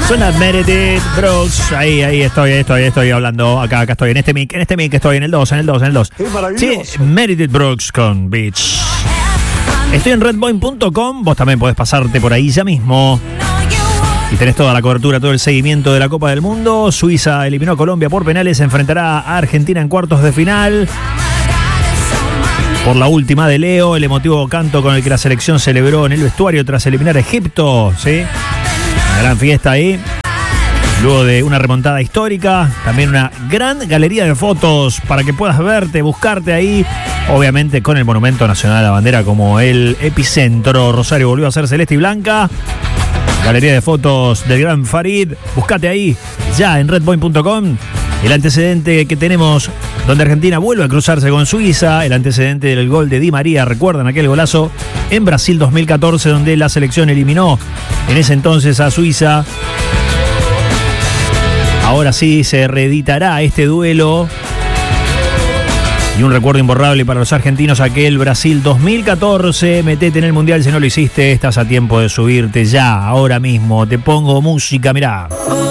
Suena Meredith Brooks. Ahí estoy hablando. Acá estoy. En este mic estoy en el 2. Sí, Meredith Brooks con Beach. Estoy en redboin.com. Vos también podés pasarte por ahí ya mismo. Y tenés toda la cobertura, todo el seguimiento de la Copa del Mundo. Suiza eliminó a Colombia por penales. Se enfrentará a Argentina en cuartos de final. Por la última de Leo, el emotivo canto con el que la selección celebró en el vestuario tras eliminar a Egipto. ¿Sí? Una gran fiesta ahí. Luego de una remontada histórica, también una gran galería de fotos para que puedas verte, buscarte ahí. Obviamente con el Monumento Nacional a la Bandera como el epicentro. Rosario volvió a ser celeste y blanca. Galería de fotos del gran Farid. Buscate ahí ya en redboin.com. El antecedente que tenemos donde Argentina vuelve a cruzarse con Suiza. El antecedente del gol de Di María. ¿Recuerdan aquel golazo en Brasil 2014 donde la selección eliminó en ese entonces a Suiza? Ahora sí se reeditará este duelo. Y un recuerdo imborrable para los argentinos, aquel Brasil 2014. Metete en el Mundial si no lo hiciste. Estás a tiempo de subirte ya, ahora mismo. Te pongo música, mirá.